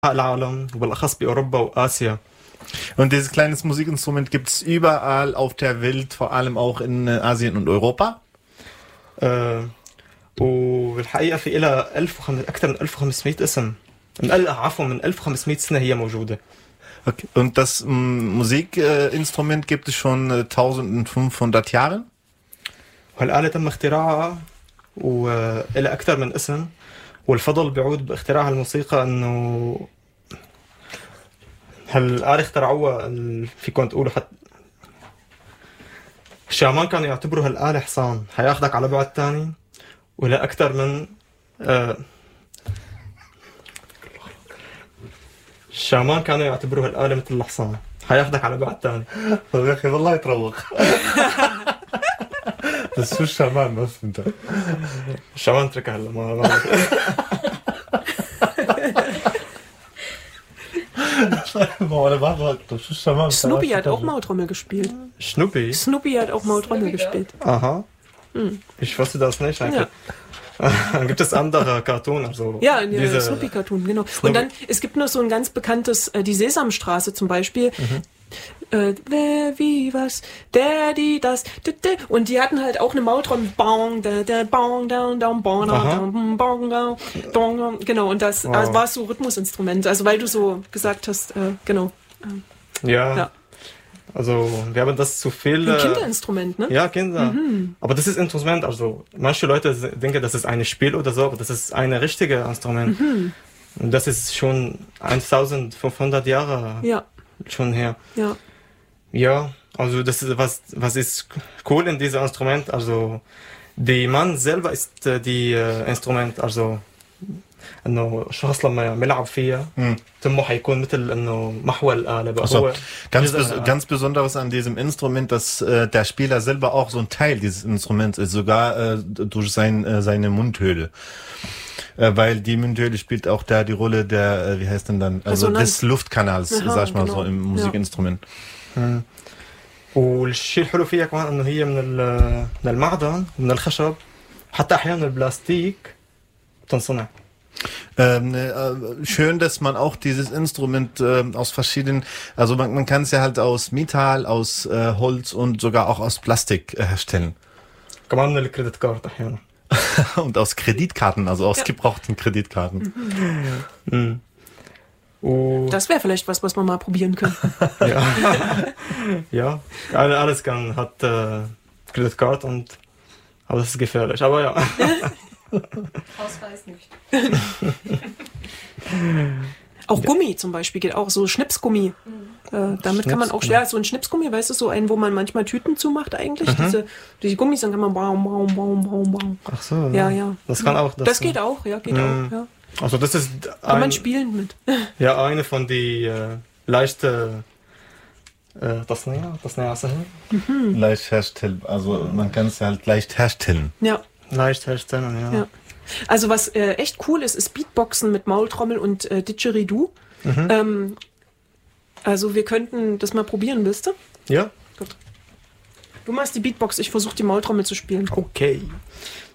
العالم وبالأخص بأوروبا وآسيا. Und dieses kleine Musikinstrument gibt es überall auf der Welt, vor allem auch in Asien und Europa. وبالحقيقة في إلها أكثر من 1500 اسم. من 1500 سنة هي موجودة. Okay. Und das Musikinstrument gibt es schon 1500 Jahre. والآلة تم اختراعها وإلها أكثر من اسم. والفضل بيعود باختراع الموسيقى انه هالآلة اخترعوها فيكم تقولوا حتى الشامان كانوا يعتبروا هالآلة حصان حياخدك على بعد تاني ولا أكثر من الشامان كانوا يعتبروا هالآلة مثل الحصان حياخدك على بعد تاني. طب يا أخي والله يتروق. Das ist schon Schaman, was sind da? Schaman trinken هلا ما Snoopy hat auch Maultrommel gespielt. Snoopy hat auch Maultrommel gespielt. Aha. Ich wusste das nicht eigentlich. Dann gibt es andere Cartoon, also ja, diese Snoopy-Cartoon, genau. Snoopy. Und dann, es gibt noch so ein ganz bekanntes, die Sesamstraße zum Beispiel. Wer, wie, was, der, die, das, und die hatten halt auch eine Maultrommel. Bong, bong, down, down, bong, down, bong, down, genau, und das war so Rhythmusinstrument, also weil du so gesagt hast, genau. Ja. Also, wir haben das zu viel... Ein Kinderinstrument, ne? Ja, Kinder. Aber das ist Instrument, also manche Leute denken, das ist ein Spiel oder so, aber das ist ein richtiges Instrument. Und das ist schon 1500 Jahre schon her. Ja. Ja, also das ist, was ist cool in diesem Instrument, also der Mann selber ist die Instrument, also انه الشخص لما يلعب فيها تمه حيكون مثل انه محور الآلة بقى هو ganz besonderes an diesem Instrument, dass der Spieler selber auch so ein Teil dieses Instruments ist, sogar durch seine Mundhöhle. Weil die Mundhöhle spielt auch da die Rolle der, wie heißt denn dann, also des Luftkanals, sag ich mal so im Musikinstrument. والشيء الحلو فيها كمان انه هي من المعدن ومن الخشب حتى احيانا البلاستيك بتنصنع. Schön, dass man auch dieses Instrument aus verschiedenen, also man kann es ja halt aus Metall, aus Holz und sogar auch aus Plastik herstellen. كمان من الكريدت كارد احيانا. Und aus Kreditkarten, also aus gebrauchten Kreditkarten. Das wäre vielleicht was wir mal probieren können. Ja, alles hat Kreditkarte aber das ist gefährlich, aber ja. Ausweis nicht. Auch Gummi zum Beispiel geht auch, so Schnipsgummi. Damit kann man auch schwer, so ein Schnipsgummi, weißt du, so einen, wo man manchmal Tüten zumacht eigentlich. Diese Gummis, dann kann man baum. Ach so. Ja. Das kann auch. Das geht auch, ja. Also das ist kann man spielen mit. Ja, eine von die leichte تصنيع سهل. Leicht herstellen, also man kann es halt leicht herstellen. Ja. Leicht herstellen, ja. Also was echt cool ist Beatboxen mit Maultrommel und Didgeridoo. Also wir könnten das mal probieren, willst du? Ja. Gut. Du machst die Beatbox, ich versuche die Maultrommel zu spielen. Okay.